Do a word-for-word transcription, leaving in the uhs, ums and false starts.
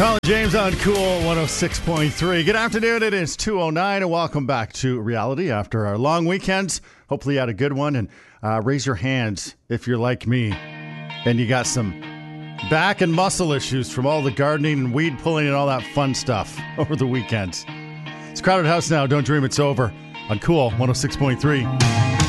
Colin James on Cool one oh six point three. Good afternoon. It is two oh nine, and welcome back to reality after our long weekends. Hopefully you had a good one, and uh, raise your hands if you're like me and you got some back and muscle issues from all the gardening and weed pulling and all that fun stuff over the weekend. It's Crowded House now. Don't dream it's over on Cool one oh six point three.